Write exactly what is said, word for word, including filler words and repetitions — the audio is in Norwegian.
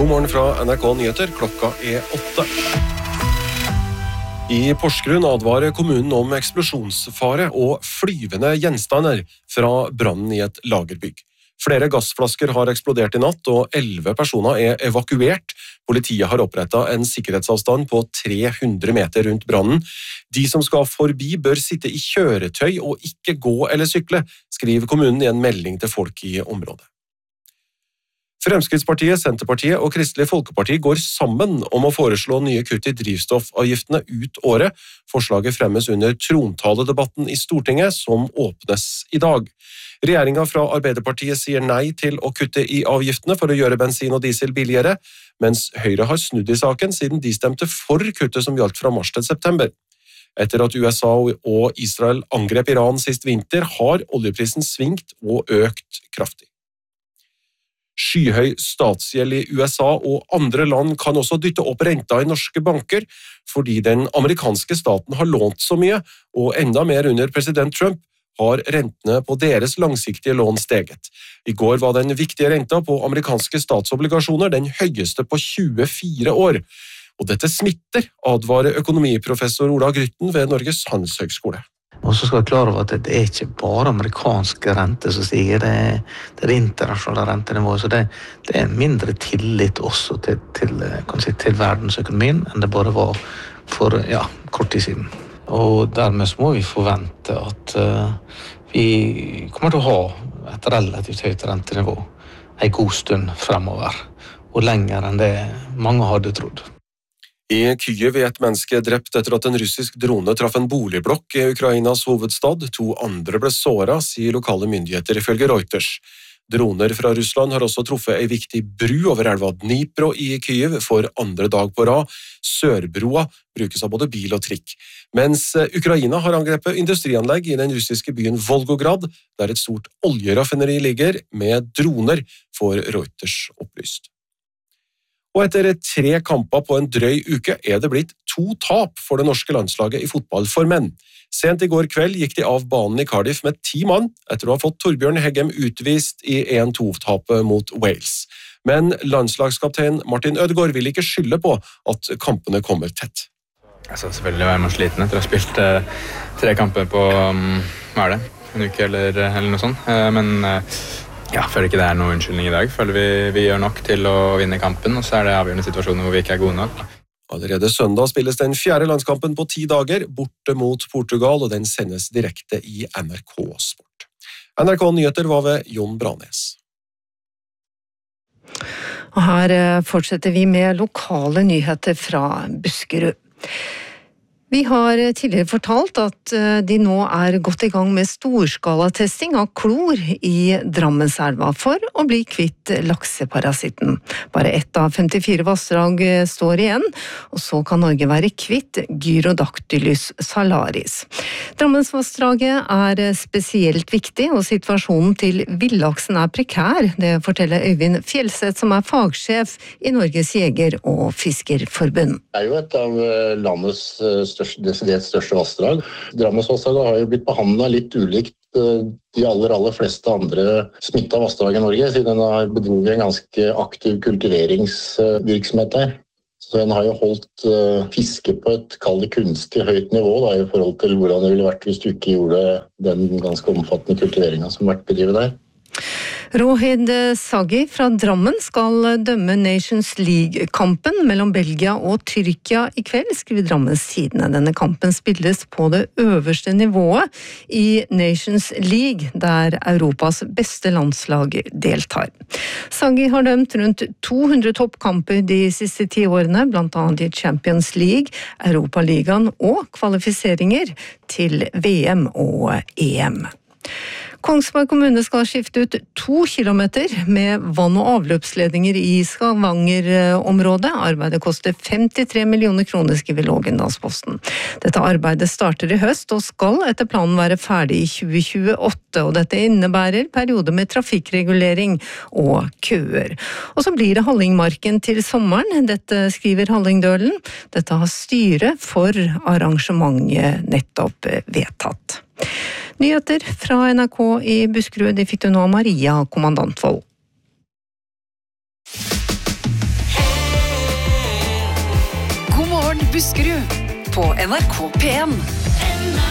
God morgen fra N R K Nyheter, klokka er åtte. I Porsgrunn advarer kommunen om eksplosjonsfare og flyvende gjenstander fra brannen i et lagerbygg. Flere gassflasker har eksplodert i natt, og elleve personer er evakuert. Politiet har opprettet en sikkerhetsavstand på tre hundre meter rundt brannen. De som skal forbi bør sitte i kjøretøy og ikke gå eller sykle, skriver kommunen i en melding til folk i området. Fremskrittspartiet, Senterpartiet og Kristelig Folkeparti går sammen om å foreslå nye kutt i drivstoffavgiftene ut året. Forslaget fremmes under trontaledebatten i Stortinget, som åpnes i dag. Regjeringen fra Arbeiderpartiet sier nei til å kutte i avgiftene for å gjøre bensin og diesel billigere, mens Høyre har snudd i saken siden de stemte for kuttet som gjaldt fra mars til september. Etter at U S A og Israel angrep Iran sist vinter, har oljeprisen svingt og økt kraftig. Skyhøy statsgjeld i U S A og andre land kan også dytte opp renta i norske banker, fordi den amerikanske staten har lånt så mye, og enda mer under president Trump, har rentene på deres langsiktige lån steget. I går var den viktige renta på amerikanske statsobligasjoner den høyeste på tjuefire år. Og dette smitter, advarer økonomiprofessor Ola Grytten ved Norges Handelshøyskole. Og så skal vi klare over at det er ikke bare amerikanske renter som stiger, det er det, er det internasjonale rentenivået, så det, det er mindre tillit også til, til, kan si, til verdensøkonomien enn det bare var for ja, kort tid siden. Og dermed så må vi forvente at uh, vi kommer til å ha et relativt høyt rentenivå en god stund fremover, og lenger enn det mange hadde trodd. I Kyiv er et menneske drept etter at en russisk drone traff en boligblokk i Ukrainas hovedstad. To andre ble såret, sier lokale myndigheter ifølge Reuters. Droner fra Russland har også truffet en viktig bru over elva Dnipro i Kyiv for andre dag på rad. Sørbroa brukes av både bil og trikk. Mens Ukraina har angrepet industrianlegg i den russiske byen Volgograd, der et stort oljeraffineri ligger, med droner, får Reuters opplyst. Og etter tre kamper på en drøy uke er det blitt to tap for det norske landslaget i fotball for menn. Sent i går kveld gikk de av banen i Cardiff med ti mann, etter å ha fått Torbjørn Heggem utvist i en to-tapet mot Wales. Men landslagskaptein Martin Ødegaard vil ikke skylde på at kampene kommer tett. Altså, selvfølgelig var man sliten etter å ha spilt eh, tre kamper på um, hva er det? En uke eller, eller noe sånt. Eh, men eh, Ja, føler ikke det er noe unnskyldning i dag. Føler vi, vi gjør nok til å vinne kampen, og så er det avgjørende situasjoner hvor vi ikke er gode nok. Allerede søndag spilles den fjerde landskampen på ti dager, borte mot Portugal, og den sendes direkte i N R K Sport. N R K Nyheter var ved Jon Branes. Og her fortsetter vi med lokale nyheter fra Buskerud. Vi har tidligere fortalt at de nå er godt i gang med storskalatesting av klor i Drammenselva for å bli kvitt lakseparasitten. Bare ett av femtifire vassdrag står igjen, og så kan Norge være kvitt Gyrodactylus salaris. Drammensvassdraget er spesielt viktig, og situasjonen til villaksen er prekær. Det forteller Øyvind Fjellseth, som er fagsjef i Norges Jeger- og Fiskerforbund. Det er jo et av landets største desidert største vassdrag. Drammensvassdraget har jo blitt behandlet litt ulikt de aller, aller fleste andre smitta vassdrag i Norge, siden den har bedrevet en ganske aktiv kultiveringsvirksomhet der. Så den har jo holdt fiske på et kallet kunstig høyt nivå da, i forhold til hvordan det ville vært hvis du ikke gjorde den ganske omfattende kultiveringen som har vært bedrevet der. Rohid Saghi fra Drammen skal dømme Nations League-kampen mellom Belgia og Tyrkia i kveld, skriver Drammens Tidende. Denne kampen spilles på det øverste nivået i Nations League, der Europas beste landslag deltar. Saghi har dømt rundt to hundre toppkamper de siste ti årene, blant annet i Champions League, Europaligaen og kvalifiseringer til V M og E M. Kongsberg kommune skal skifte ut to kilometer med vann- og avløpsledninger i Stavanger-området. Arbeidet koster femtitre millioner kroner, skriver Lågendalsposten. Dette arbeidet starter i høst og skal etter planen være ferdig i tjue tjueåtte, og dette innebærer perioder med trafikkregulering og køer. Og så blir det Hallingmarken til sommeren, dette skriver Hallingdølen. Dette har styret for arrangementet nettopp vedtatt. Nyheter fra N R K i Buskerud, de fikk du nå Maria Kommandantvold. Morgen Buskerud på N R K P en.